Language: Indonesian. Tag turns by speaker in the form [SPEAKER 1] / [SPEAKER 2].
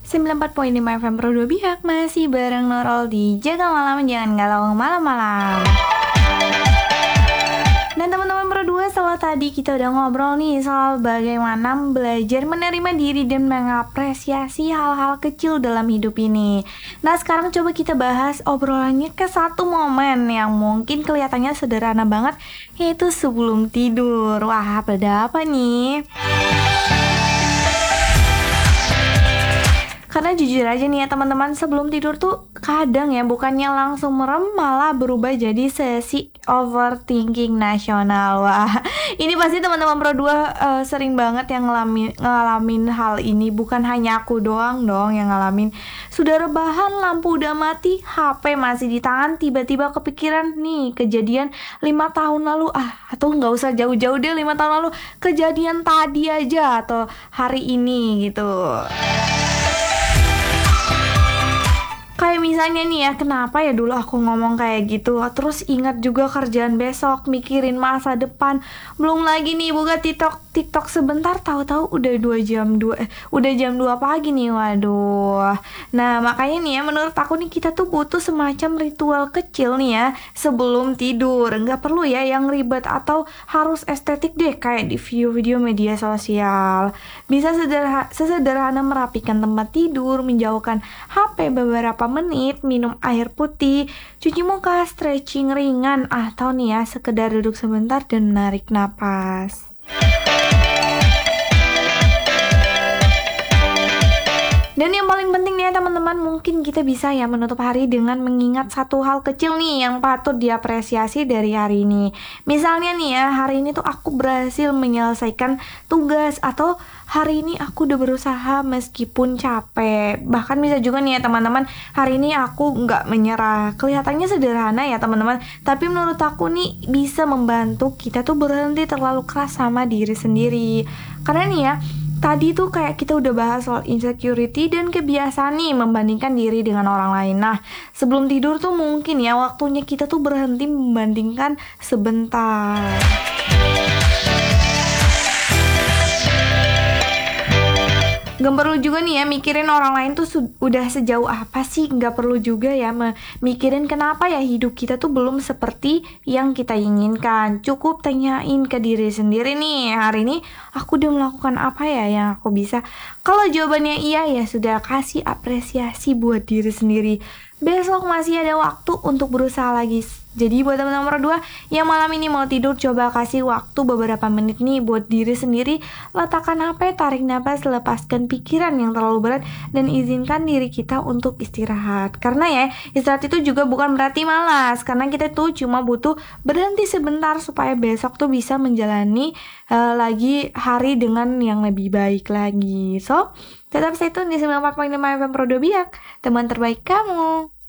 [SPEAKER 1] 94.5 FM Pro 2 Biak masih bareng Nurul di Jaga Malam Jangan Galau Malam-malam. Dan teman-teman Pro 2, setelah tadi kita udah ngobrol nih soal bagaimana belajar menerima diri dan mengapresiasi hal-hal kecil dalam hidup ini. Nah, sekarang coba kita bahas obrolannya ke satu momen yang mungkin kelihatannya sederhana banget, yaitu sebelum tidur. Wah, pada apa nih? Karena jujur aja nih ya teman-teman, sebelum tidur tuh kadang ya bukannya langsung merem, malah berubah jadi sesi overthinking nasional. Wah, ini pasti teman-teman Pro 2 sering banget yang ngalamin hal ini. Bukan hanya aku doang dong yang ngalamin. Sudah rebahan, lampu udah mati, HP masih di tangan, tiba-tiba kepikiran nih kejadian 5 tahun lalu. Atau nggak usah jauh-jauh deh, 5 tahun lalu, kejadian tadi aja atau hari ini gitu. Kayak misalnya nih ya, kenapa ya dulu aku ngomong kayak gitu, terus ingat juga kerjaan besok, mikirin masa depan, belum lagi nih buka TikTok sebentar, tahu-tahu udah jam 2 pagi nih, waduh. Nah makanya nih ya, menurut aku nih kita tuh butuh semacam ritual kecil nih ya sebelum tidur. Nggak perlu ya yang ribet atau harus estetik deh kayak di video-video media sosial. Bisa sesederhana merapikan tempat tidur, menjauhkan HP beberapa menit, minum air putih, cuci muka, stretching ringan, atau nih ya sekedar duduk sebentar dan menarik napas. Dan yang paling penting nih ya teman-teman, mungkin kita bisa ya menutup hari dengan mengingat satu hal kecil nih yang patut diapresiasi dari hari ini. Misalnya nih ya, hari ini tuh aku berhasil menyelesaikan tugas, atau hari ini aku udah berusaha meskipun capek. Bahkan bisa juga nih ya teman-teman, hari ini aku nggak menyerah. Kelihatannya sederhana ya teman-teman, tapi menurut aku nih bisa membantu kita tuh berhenti terlalu keras sama diri sendiri. Karena nih ya, tadi tuh kayak kita udah bahas soal insecurity dan kebiasaan nih membandingkan diri dengan orang lain. Nah, sebelum tidur tuh mungkin ya waktunya kita tuh berhenti membandingkan sebentar. Gak perlu juga nih ya mikirin orang lain tuh udah sejauh apa sih. Gak perlu juga ya mikirin kenapa ya hidup kita tuh belum seperti yang kita inginkan. Cukup tanyain ke diri sendiri nih, hari ini aku udah melakukan apa ya yang aku bisa. Kalau jawabannya iya, ya sudah, kasih apresiasi buat diri sendiri. Besok masih ada waktu untuk berusaha lagi. Jadi buat teman-teman nomor 2 yang malam ini mau tidur, coba kasih waktu beberapa menit nih buat diri sendiri. Letakkan HP, tarik nafas, lepaskan pikiran yang terlalu berat, dan izinkan diri kita untuk istirahat. Karena ya, istirahat itu juga bukan berarti malas, karena kita tuh cuma butuh berhenti sebentar supaya besok tuh bisa menjalani lagi hari dengan yang lebih baik lagi. So, tetap stay tune di 94.5 FM Pro 2 Biak, teman terbaik kamu.